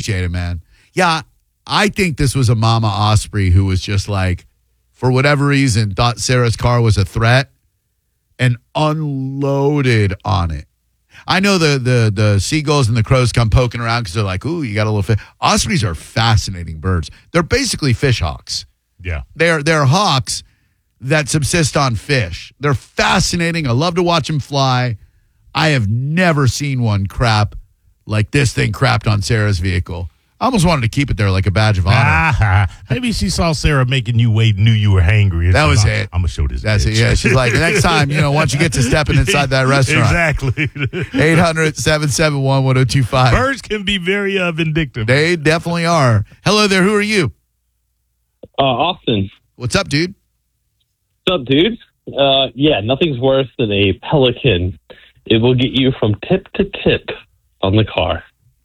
appreciate it, man. Yeah, I think this was a Mama Osprey who was just like, for whatever reason, thought Sarah's car was a threat and unloaded on it. I know the seagulls and the crows come poking around because they're like, ooh, you got a little fish. Ospreys are fascinating birds. They're basically fish hawks. Yeah. They're hawks that subsist on fish. They're fascinating. I love to watch them fly. I have never seen one crap like this thing crapped on Sarah's vehicle. I almost wanted to keep it there like a badge of honor. Maybe she saw Sarah making you wait, knew you were hangry. That was it. I'm going to show this That's bitch. it. Yeah, she's like, next time, once you get to stepping inside that restaurant. Exactly. 800-771-1025. Birds can be very vindictive. They definitely are. Hello there. Who are you? Austin. What's up, dude? What's up, dude? Yeah, nothing's worse than a pelican. It will get you from tip to tip on the car.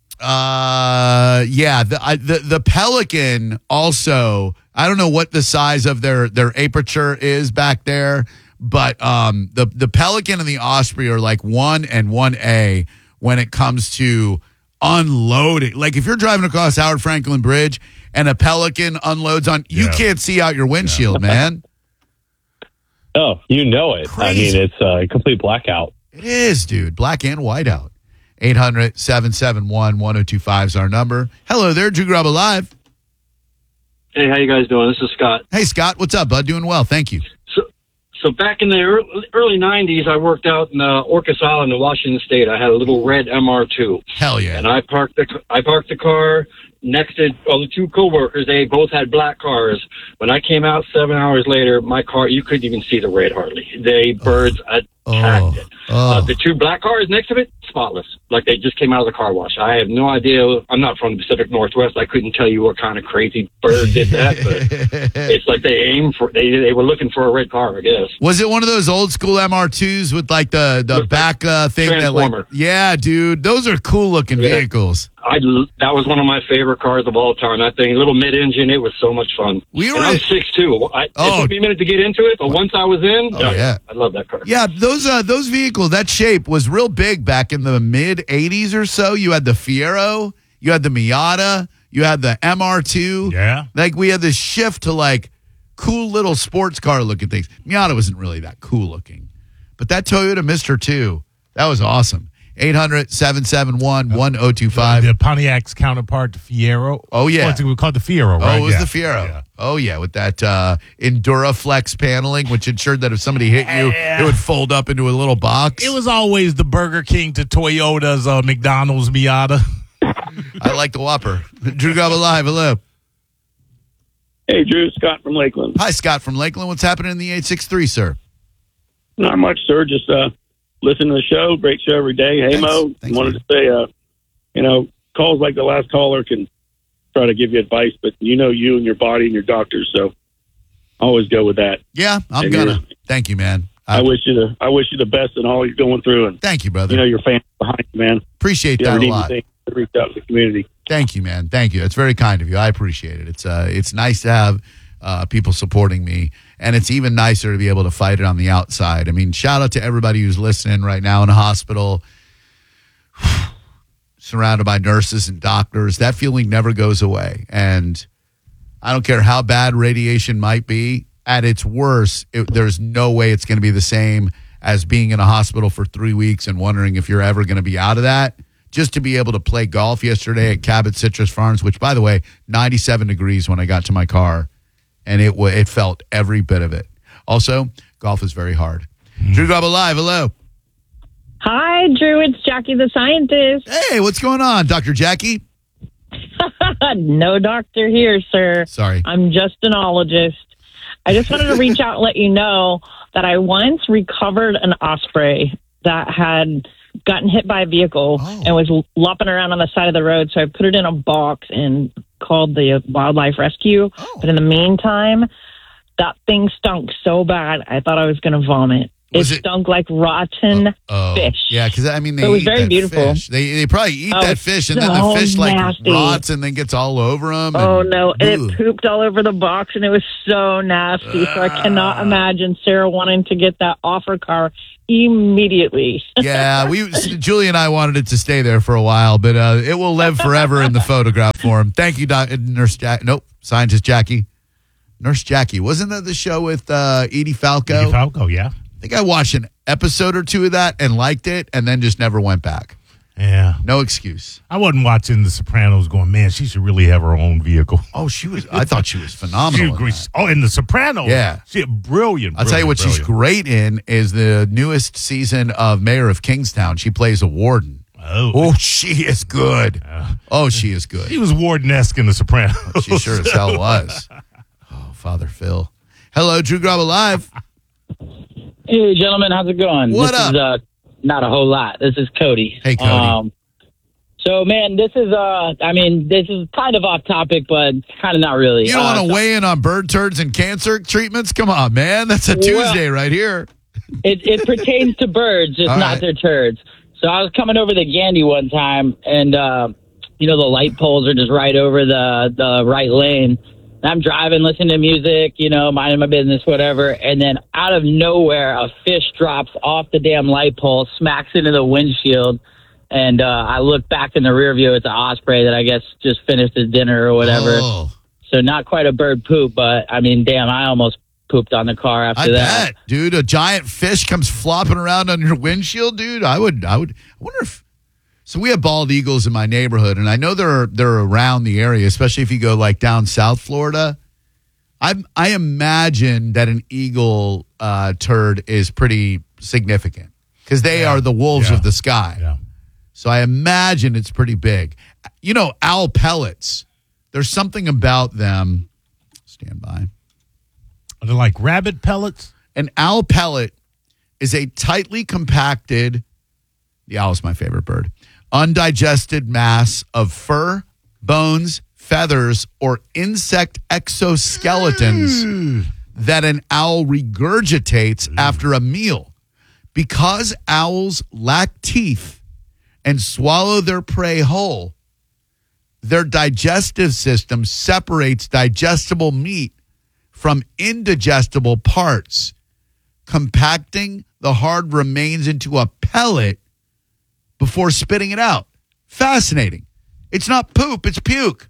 Yeah, the pelican also, I don't know what the size of their aperture is back there, but the pelican and the osprey are like 1 and 1A when it comes to unloading. Like if you're driving across Howard Franklin Bridge and a pelican unloads on, you can't see out your windshield, man. Oh, you know it. Crazy. I mean, it's a complete blackout. It is, dude. Black and white out. 800-771-1025 is our number. Hello there, Drew Grub Alive. Hey, how you guys doing? This is Scott. Hey, Scott. What's up, bud? Doing well. Thank you. So back in the early 90s, I worked out in Orcas Island in Washington State. I had a little red MR2. Hell yeah. And I parked the car next to the two coworkers. They both had black cars. When I came out 7 hours later, my car, you couldn't even see the red hardly. Birds attacked it. The two black cars next to it, spotless. Like they just came out of the car wash. I have no idea. I'm not from the Pacific Northwest. I couldn't tell you what kind of crazy bird did that, but it's like they were looking for a red car, I guess. Was it one of those old school MR2s with like the back thing that like, yeah, dude, those are cool looking vehicles. That was one of my favorite cars of all time. That thing, little mid-engine, it was so much fun. I'm 6'2". It took me a minute to get into it, but once I was in, I love that car. Yeah, those vehicles, that shape was real big back in the mid-'80s or so. You had the Fiero, you had the Miata, you had the MR2. Yeah. Like we had this shift to like cool little sports car looking things. Miata wasn't really that cool looking. But that Toyota Mister 2, that was awesome. 800-771-1025. The Pontiac's counterpart, the Fiero. Oh, yeah. What's it called? The Fiero, right? Oh, it was the Fiero. Yeah. Oh, yeah, with that Enduraflex paneling, which ensured that if somebody hit you, it would fold up into a little box. It was always the Burger King to Toyota's McDonald's Miata. I like the Whopper. Drew Gobble Live, hello. Hey, Drew, Scott from Lakeland. Hi, Scott from Lakeland. What's happening in the 863, sir? Not much, sir. Just listen to the show. Great show every day. Hey, Mo, wanted to say, calls like the last caller can try to give you advice, but you and your body and your doctors, so always go with that. Yeah, I'm gonna. Thank you, man. I wish you the best in all you're going through, and thank you, brother. Your fans behind you, man. Appreciate that a lot. Reach out to the community. Thank you, man. Thank you. That's very kind of you. I appreciate it. It's nice to have people supporting me, and it's even nicer to be able to fight it on the outside. I mean, shout out to everybody who's listening right now in a hospital, surrounded by nurses and doctors. That feeling never goes away, and I don't care how bad radiation might be. At its worst, there's no way it's going to be the same as being in a hospital for 3 weeks and wondering if you're ever going to be out of that. Just to be able to play golf yesterday at Cabot Citrus Farms, which, by the way, 97 degrees when I got to my car, and it felt every bit of it. Also, golf is very hard. Drew Gobble Live, hello. Hi, Drew. It's Jackie the scientist. Hey, what's going on, Dr. Jackie? No doctor here, sir. Sorry. I'm just an ologist. I just wanted to reach out and let you know that I once recovered an osprey that had gotten hit by a vehicle and was lopping around on the side of the road. So I put it in a box and called the wildlife rescue. But in the meantime, that thing stunk so bad, I thought I was going to vomit. It stunk like rotten fish. Yeah, because I mean, it was very beautiful. Fish. They probably eat that fish, and then the fish rots and then gets all over them. Oh no! And it pooped all over the box, and it was so nasty. So I cannot imagine Sarah wanting to get that off her car immediately. Yeah, Julie and I wanted it to stay there for a while, but it will live forever in the photograph form. Thank you, Nurse Jackie. Nope, Scientist Jackie. Nurse Jackie. Wasn't that the show with Edie Falco? Edie Falco, yeah. I think I watched an episode or two of that and liked it and then just never went back. Yeah. No excuse. I wasn't watching The Sopranos going, man, she should really have her own vehicle. Oh, I thought she was phenomenal. In The Sopranos. Yeah. She brilliant. I'll tell you what she's great in is the newest season of Mayor of Kingstown. She plays a warden. Oh, she is good. Oh, she is good. She was warden-esque in The Sopranos. She sure as hell was. Oh, Father Phil. Hello, Drew Graba Live. Hey, gentlemen, how's it going? What up? This is not a whole lot. This is Cody. Hey, Cody. So, man, this is kind of off topic, but kind of not really. You don't want to weigh in on bird turds and cancer treatments? Come on, man. That's a Tuesday right here. It pertains to birds, just not their turds. So I was coming over the Gandy one time, and, the light poles are just right over the right lane. I'm driving, listening to music, minding my business, whatever. And then out of nowhere, a fish drops off the damn light pole, smacks into the windshield. And I look back in the rear view. It's an osprey that I guess just finished his dinner or whatever. Oh. So not quite a bird poop, but I mean, damn, I almost pooped on the car after that. Bet, dude. A giant fish comes flopping around on your windshield, dude. I wonder if. So we have bald eagles in my neighborhood, and I know they're around the area, especially if you go like down South Florida. I imagine that an eagle turd is pretty significant because they are the wolves of the sky. Yeah. So I imagine it's pretty big. Owl pellets. There's something about them. Stand by. Are they like rabbit pellets? An owl pellet is a tightly compacted. The owl is my favorite bird. Undigested mass of fur, bones, feathers, or insect exoskeletons that an owl regurgitates after a meal. Because owls lack teeth and swallow their prey whole, their digestive system separates digestible meat from indigestible parts, compacting the hard remains into a pellet before spitting it out. Fascinating. It's not poop, it's puke.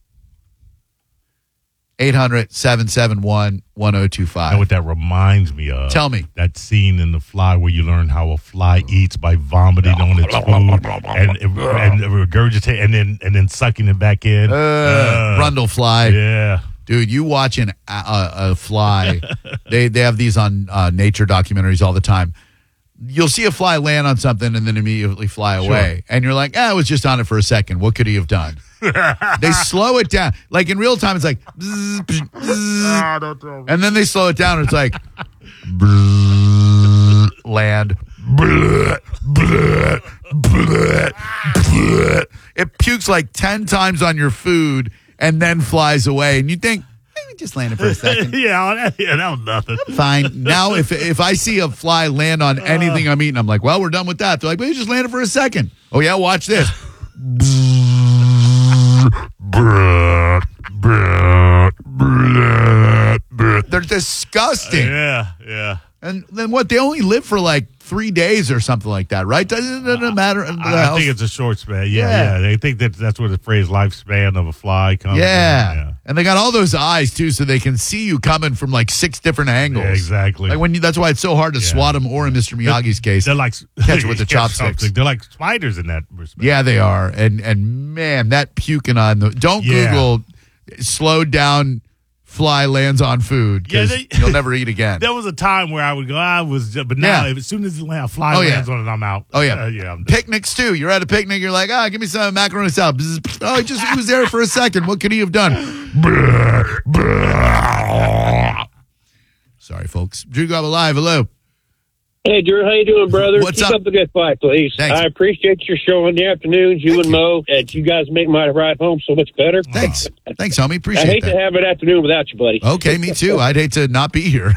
800-771-1025. You know what that reminds me of? Tell me. That scene in The Fly where you learn how a fly eats by vomiting on its food and regurgitate and then sucking it back in. Brundle fly. Yeah. Dude, you watch a fly. They have these on nature documentaries all the time. You'll see a fly land on something and then immediately fly away. And you're like, it was just on it for a second. What could he have done? They slow it down. Like in real time, it's like, bzz, bzz, bzz. And then they slow it down and it's like, land. It pukes like 10 times on your food and then flies away. And you think, maybe just land it for a second. that was nothing. Fine. Now, if I see a fly land on anything I'm eating, I'm like, well, we're done with that. They're like, well, you just land it for a second. Oh, yeah, watch this. They're disgusting. Yeah. And then what? They only live for like 3 days or something like that, right? Doesn't matter. I think it's a short span. Yeah. They think that's where the phrase lifespan of a fly comes from. Yeah. And they got all those eyes, too, so they can see you coming from like 6 different angles. Yeah, exactly. Like that's why it's so hard to swat them, or in Mr. Miyagi's case, they're like catch it with the chopsticks. They're like spiders in that respect. Yeah, they are. And man, that puking on don't Google slowed down fly lands on food because you'll never eat again. There was a time where I would go, but now as soon as a fly lands on it, I'm out. Oh, yeah. Picnics, too. You're at a picnic, you're like, give me some macaroni salad. Oh, he was there for a second. What could he have done? Sorry, folks. Drew Graba Live. Hello. Hey, Drew, how you doing, brother? What's Keep up? up the good fight, please. Thanks. I appreciate your show in the afternoons, you and Mo, and you guys make my ride home so much better. Thanks, homie. I Appreciate hate that. to have an afternoon without you, buddy. Okay, me too. I'd hate to not be here.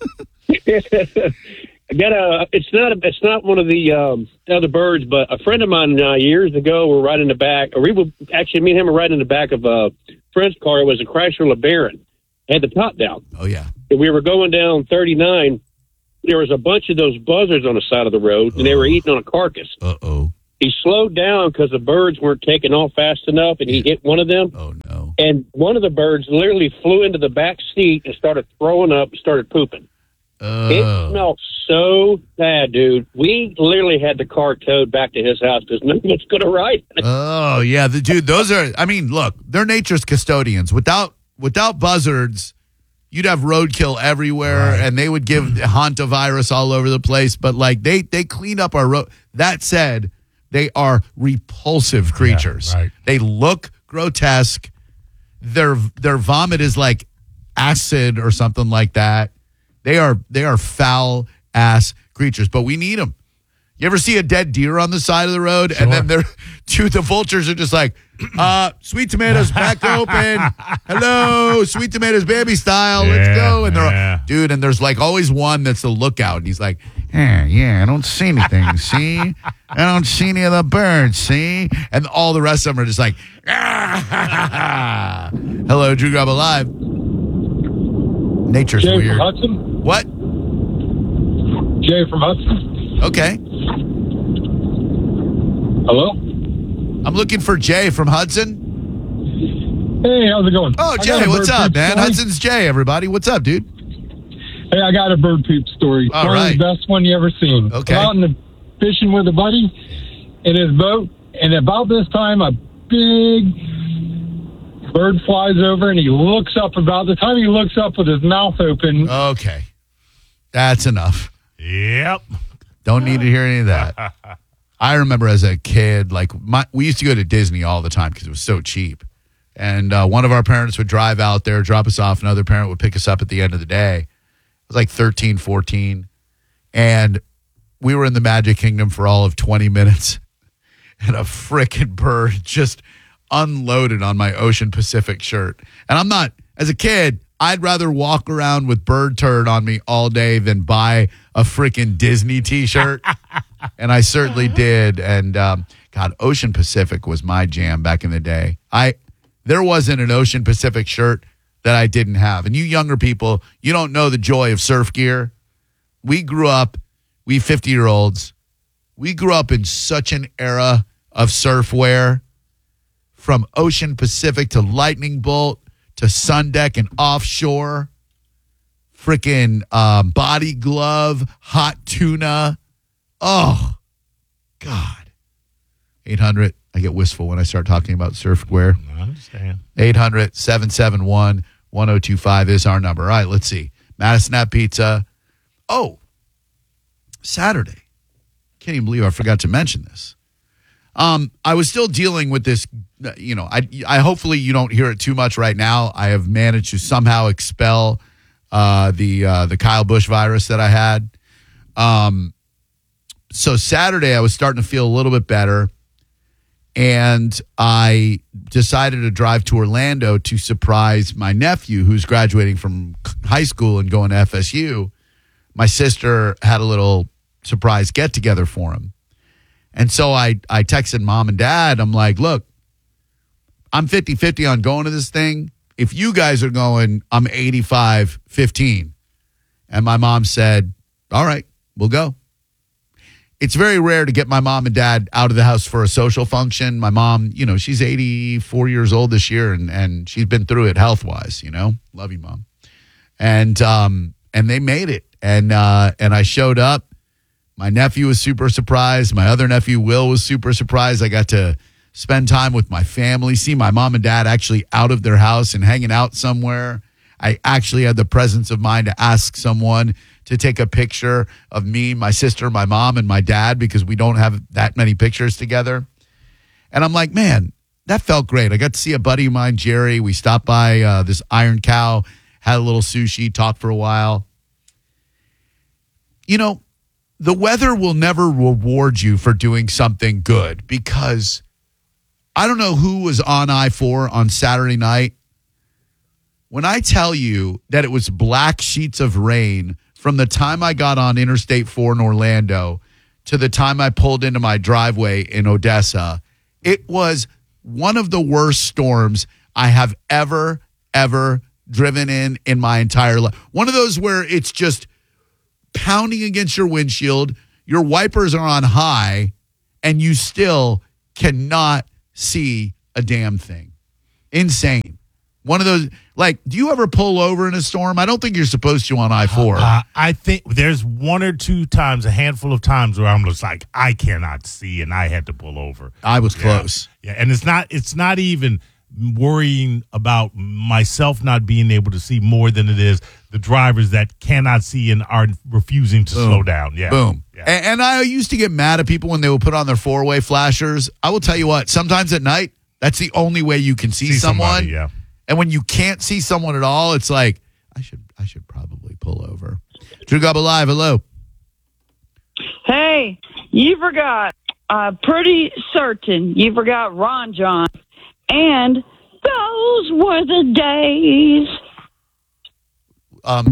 I got it's not one of the other birds, but a friend of mine years ago were riding in the back, or me and him were riding in the back of a friend's car. It was a Chrysler LeBaron. Had the top down. Oh, yeah. And we were going down 39, there was a bunch of those buzzards on the side of the road, and they were eating on a carcass. Uh-oh. He slowed down because the birds weren't taking off fast enough, and he hit one of them. Oh, no. And one of the birds literally flew into the back seat and started throwing up and started pooping. It smelled so bad, dude. We literally had the car towed back to his house because no one's going to ride. Oh, yeah. Dude, those are, I mean, look, they're nature's custodians. Without buzzards, you'd have roadkill everywhere, and they would give hantavirus all over the place. But, like, they clean up our road. That said, they are repulsive creatures. Yeah, right. They look grotesque. Their vomit is like acid or something like that. They are foul ass creatures, but we need them. You ever see a dead deer on the side of the road, and then the vultures are just like, sweet tomatoes back open. Hello, sweet tomatoes baby style. Let's go. And they're and there's like always one that's the lookout, and he's like, I don't see anything. See, I don't see any of the birds. See, and all the rest of them are just like, hello, Drew Grub Alive. Nature's Jay weird. From Hudson? What? Jay from Hudson. Okay. Hello? I'm looking for Jay from Hudson. Hey, how's it going? Oh, Jay, what's up, man? Hudson's Jay, everybody. What's up, dude? Hey, I got a bird poop story. All One right. of the best one you ever seen. Okay. I'm out in the fishing with a buddy in his boat, and about this time, a big bird flies over, and he looks up. About the time he looks up with his mouth open, Okay. That's enough. Yep. Don't need to hear any of that. I remember as a kid, like we used to go to Disney all the time because it was so cheap. And one of our parents would drive out there, drop us off. Another parent would pick us up at the end of the day. It was like 13, 14. And we were in the Magic Kingdom for all of 20 minutes. And a frickin' bird just unloaded on my Ocean Pacific shirt. And I'm not, as a kid, I'd rather walk around with bird turd on me all day than buy a frickin' Disney t-shirt. And I certainly did. And God, Ocean Pacific was my jam back in the day. There wasn't an Ocean Pacific shirt that I didn't have. And you younger people, you don't know the joy of surf gear. We grew up, we 50-year-olds, we grew up in such an era of surf wear, from Ocean Pacific to Lightning Bolt to Sundeck and Offshore, freaking Body Glove, Hot Tuna. Oh, God. 800. I get wistful when I start talking about surf wear. I understand. 800-771-1025 is our number. All right, let's see. Madison App Pizza. Oh, Saturday. Can't even believe I forgot to mention this. I was still dealing with this, I hopefully you don't hear it too much right now. I have managed to somehow expel the Kyle Busch virus that I had. So Saturday I was starting to feel a little bit better, and I decided to drive to Orlando to surprise my nephew who's graduating from high school and going to FSU. My sister had a little surprise get-together for him. And so I texted mom and dad. I'm like, look, I'm 50-50 on going to this thing. If you guys are going, I'm 85-15. And my mom said, all right, we'll go. It's very rare to get my mom and dad out of the house for a social function. My mom, she's 84 years old this year, and she's been through it health-wise, Love you, Mom. And they made it. And I showed up. My nephew was super surprised. My other nephew, Will, was super surprised. I got to spend time with my family, see my mom and dad actually out of their house and hanging out somewhere. I actually had the presence of mind to ask someone to take a picture of me, my sister, my mom, and my dad, because we don't have that many pictures together. And I'm like, man, that felt great. I got to see a buddy of mine, Jerry. We stopped by this Iron Cow, had a little sushi, talked for a while. The weather will never reward you for doing something good, because I don't know who was on I-4 on Saturday night. When I tell you that it was black sheets of rain from the time I got on Interstate 4 in Orlando to the time I pulled into my driveway in Odessa, it was one of the worst storms I have ever driven in my entire life. One of those where it's just pounding against your windshield. Your wipers are on high, and you still cannot see a damn thing. Insane. One of those, like, do you ever pull over in a storm? I don't think you're supposed to on I-4. I think there's one or two times, a handful of times where I'm just like, I cannot see, and I had to pull over. I was close. Yeah, and it's not even worrying about myself not being able to see more than it is the drivers that cannot see and are refusing to slow down. Yeah. Boom. Yeah. And I used to get mad at people when they would put on their four-way flashers. I will tell you what, sometimes at night, that's the only way you can see someone. Somebody, yeah. And when you can't see someone at all, it's like, I should probably pull over. Drew Gubba Live, hello. Hey, you forgot, pretty certain you forgot Ron John. And those were the days. I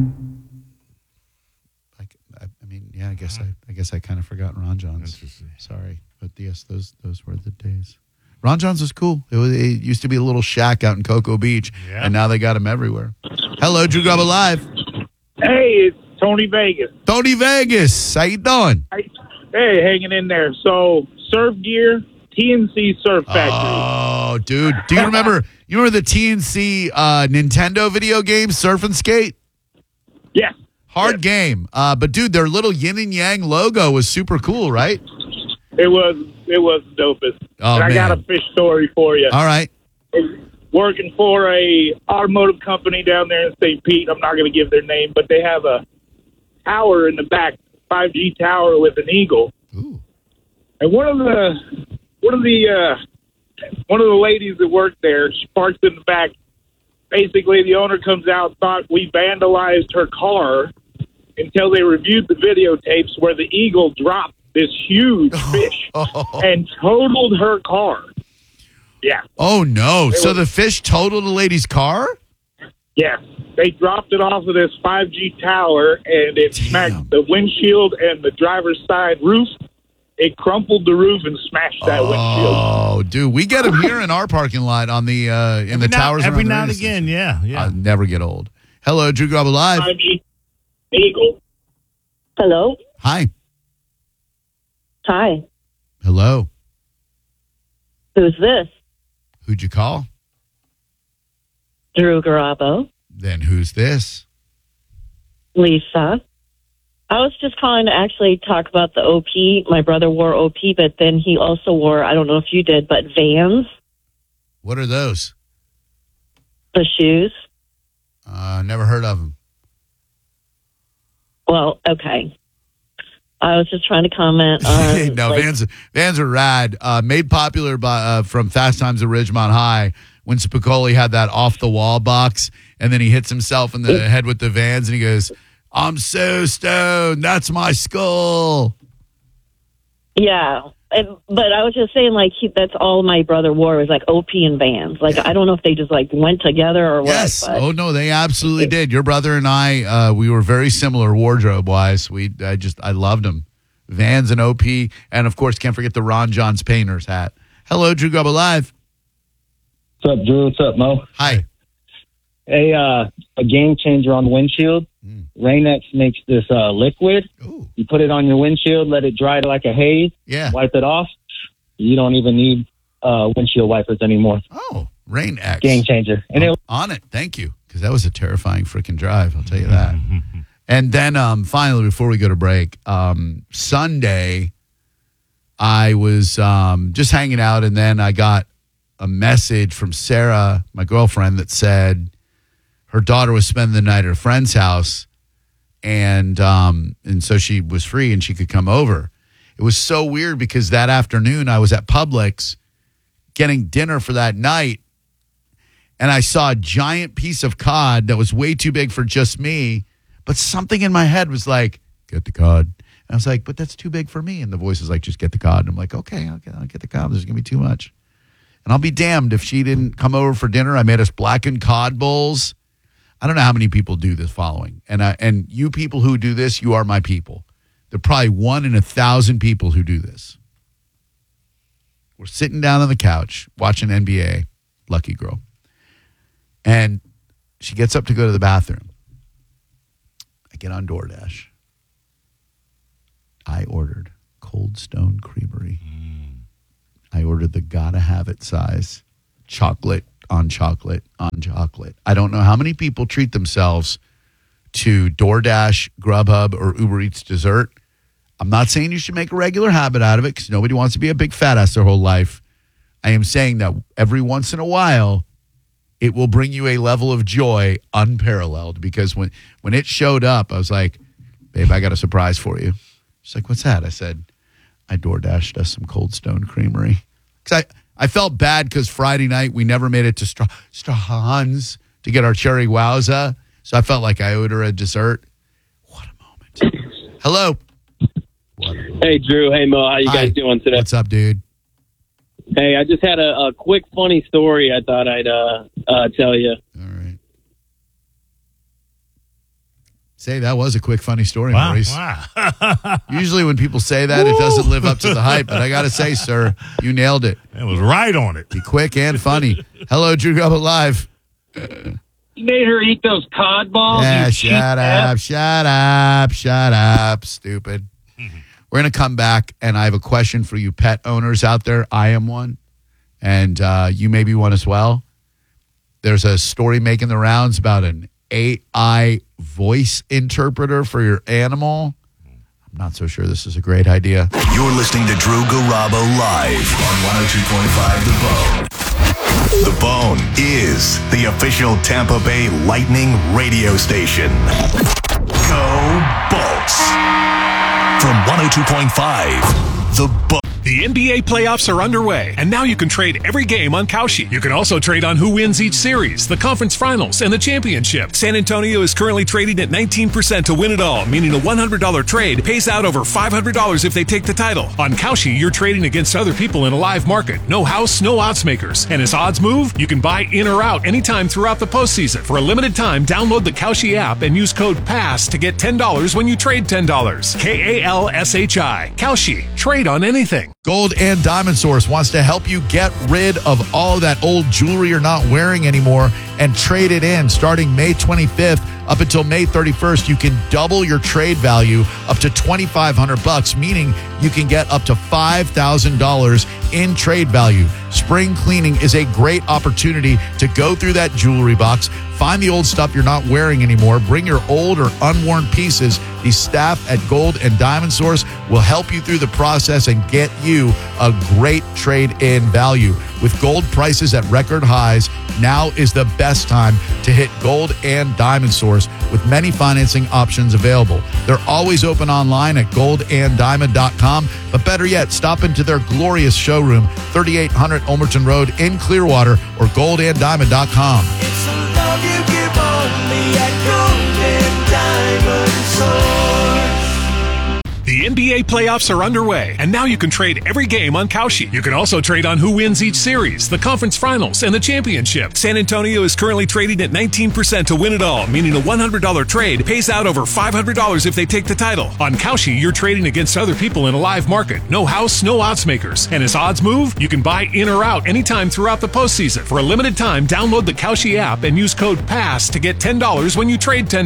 mean, yeah, I guess I kind of forgot Ron John's. Sorry, but yes, those were the days. Ron John's was cool. It used to be a little shack out in Cocoa Beach, and now they got him everywhere. Hello, Drew Gubba Live. Hey, it's Tony Vegas. Tony Vegas, how you doing? Hey, hanging in there. So, surf gear, TNC Surf Factory. Oh, dude, do you remember? You remember the TNC Nintendo video game, Surf and Skate? Yeah. Hard game, but dude, their little yin and yang logo was super cool, right? It was dopest. Oh, and I man. got a fish story for you. All right. Working for a automotive company down there in St. Pete. I'm not going to give their name, but they have a tower in the back, 5G tower with an eagle. Ooh. And one of the ladies that worked there, she parks in the back. Basically, the owner comes out, thought we vandalized her car until they reviewed the videotapes where the eagle dropped this huge fish and totaled her car. Yeah. Oh, no. So the fish totaled the lady's car? Yeah. They dropped it off of this 5G tower, and it smacked the windshield and the driver's side roof. It crumpled the roof and smashed that windshield. Oh, dude. We get them here in our parking lot on the in the towers. Every around the now and radio again, station. yeah. I'll never get old. Hello, Drew Gubba Live. Eagle. Hello? Hi. Hi. Hello. Who's this? Who'd you call? Drew Garabo. Then who's this? Lisa. I was just calling to actually talk about the OP. My brother wore OP, but then he also wore, I don't know if you did, but Vans, What are those? the shoes. Never heard of them. Well, okay. I was just trying to comment on... No, Vans are rad. Made popular by from Fast Times at Ridgemont High when Spicoli had that off-the-wall box, and then he hits himself in the head with the Vans, and he goes, I'm so stoned. That's my skull. Yeah. But I was just saying, like, that's all my brother wore was, like, OP and Vans. Like, I don't know if they just, like, went together or what. Yes. But Oh, no, they absolutely did. Your brother and I, we were very similar wardrobe-wise. I loved them. Vans and OP, and, of course, can't forget the Ron John's Painters hat. Hello, Drew Gubba Live. What's up, Drew? What's up, Mo? Hi. Hey, a game changer on the windshield. Rain-X makes this liquid. Ooh. You put it on your windshield, let it dry like a haze. Yeah. Wipe it off. You don't even need windshield wipers anymore. Oh, Rain-X. Game changer. And On it. Thank you. Because that was a terrifying freaking drive. I'll tell you that. And then finally, before we go to break, Sunday, I was just hanging out, and then I got a message from Sarah, my girlfriend, that said her daughter was spending the night at a friend's house, and so she was free and she could come over. It was so weird because that afternoon I was at Publix getting dinner for that night, and I saw a giant piece of cod that was way too big for just me, but something in my head was like, get the cod. And I was like, but that's too big for me. And the voice is like, just get the cod. And I'm like, okay, I'll get the cod. There's going to be too much. And I'll be damned if she didn't come over for dinner. I made us blackened cod bowls. I don't know how many people do this following. And you people who do this, you are my people. There are probably 1 in 1,000 people who do this. We're sitting down on the couch watching NBA, lucky girl. And she gets up to go to the bathroom. I get on DoorDash. I ordered Cold Stone Creamery. I ordered the gotta have it size. Chocolate on chocolate on chocolate. I don't know how many people treat themselves to DoorDash, Grubhub, or Uber Eats dessert. I'm not saying you should make a regular habit out of it because nobody wants to be a big fat ass their whole life. I am saying that every once in a while, it will bring you a level of joy unparalleled, because when it showed up, I was like, babe, I got a surprise for you. She's like, what's that? I said, I DoorDashed us some Cold Stone Creamery. Because I felt bad because Friday night we never made it to Strahan's to get our cherry wowza. So I felt like I owed her a dessert. What a moment. Hello. Hey, Drew. Hey, Mo. How you guys doing today? What's up, dude? Hey, I just had a quick funny story I thought I'd tell you. All right. Say that was a quick funny story, Wow. Maurice. Wow. Usually when people say that, it doesn't live up to the hype. But I got to say, sir, you nailed it. It was right on it. Be quick and funny. Hello, Drew Gubba Live. You made her eat those cod balls. Yeah, you cheap shut up, stupid. We're going to come back, and I have a question for you pet owners out there. I am one, and you may be one as well. There's a story making the rounds about an AI voice interpreter for your animal. I'm not so sure this is a great idea. You're listening to Drew Garabo live on 102.5 The Bone. The Bone is the official Tampa Bay Lightning radio station. Go Bolts. From 102.5 The Bone. The NBA playoffs are underway, and now you can trade every game on Kalshi. You can also trade on who wins each series, the conference finals, and the championship. San Antonio is currently trading at 19% to win it all, meaning a $100 trade pays out over $500 if they take the title. On Kalshi, you're trading against other people in a live market. No house, no odds makers. And as odds move, you can buy in or out anytime throughout the postseason. For a limited time, download the Kalshi app and use code PASS to get $10 when you trade $10. KALSHI. Kalshi. Trade on anything. Gold and Diamond Source wants to help you get rid of all of that old jewelry you're not wearing anymore and trade it in. Starting May 25th up until May 31st, you can double your trade value up to $2,500, meaning you can get up to $5,000 in trade value. Spring cleaning is a great opportunity to go through that jewelry box, find the old stuff you're not wearing anymore, bring your old or unworn pieces. The staff at Gold and Diamond Source will help you through the process and get you a great trade-in value. With gold prices at record highs, now is the best time to hit Gold and Diamond Source with many financing options available. They're always open online at goldanddiamond.com, but better yet, stop into their glorious showroom, 3800 Ulmerton Road in Clearwater, or goldanddiamond.com. It's a love you give only at Gold and Diamond Source. The NBA playoffs are underway, and now you can trade every game on Kalshi. You can also trade on who wins each series, the conference finals, and the championship. San Antonio is currently trading at 19% to win it all, meaning a $100 trade pays out over $500 if they take the title. On Kalshi, you're trading against other people in a live market. No house, no odds makers. And as odds move, you can buy in or out anytime throughout the postseason. For a limited time, download the Kalshi app and use code PASS to get $10 when you trade $10.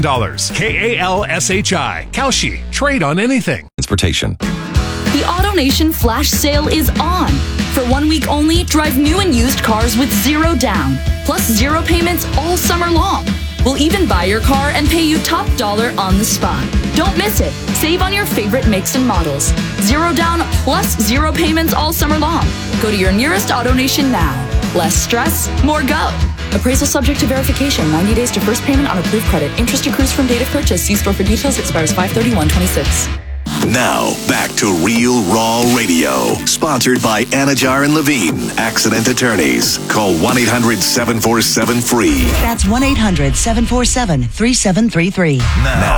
KALSHI. Kalshi. Trade on anything. Transportation. The AutoNation flash sale is on. For 1 week only, drive new and used cars with zero down, plus zero payments all summer long. We'll even buy your car and pay you top dollar on the spot. Don't miss it. Save on your favorite makes and models. Zero down plus zero payments all summer long. Go to your nearest AutoNation now. Less stress, more go. Appraisal subject to verification. 90 days to first payment on approved credit. Interest accrues from date of purchase. See store for details. Expires 5/31/26. Now, back to Real Raw Radio. Sponsored by Anajar and Levine, Accident Attorneys. Call 1-800-747-FREE. That's 1-800-747-3733. Now.